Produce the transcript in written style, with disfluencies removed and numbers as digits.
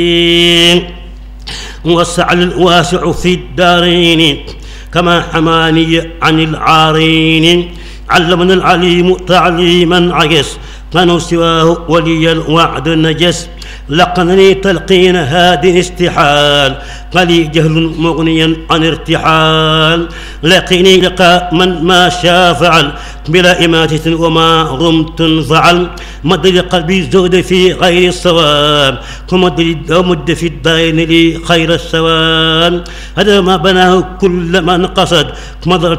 وسع الواسع في الدارين كما حماني عن العارين. علمنا العليم تعليما عجز كانوا سواه ولي الوعد نجس. لقنني تلقين هاد استحال قلي جهل مغنيا عن ارتحال. لقني لقاء من ما شاء فعل بلا إماتة وما رمت فعل. مد قلبي زود في غير الصواب ومد في الدين لي خير الثواب. هذا ما بناه كل من قصد مضرة